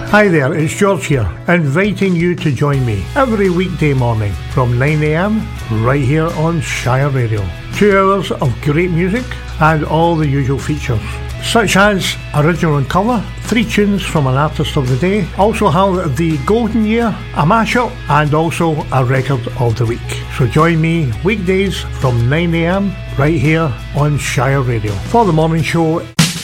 Hi there, it's George here, inviting you to join me every weekday morning from 9am right here on Shire Radio. 2 hours of great music and all the usual features, such as Original and Colour, 3 tunes from an artist of the day, also have the Golden Year, a mashup, and also a record of the week. So join me weekdays from 9am right here on Shire Radio for the morning show.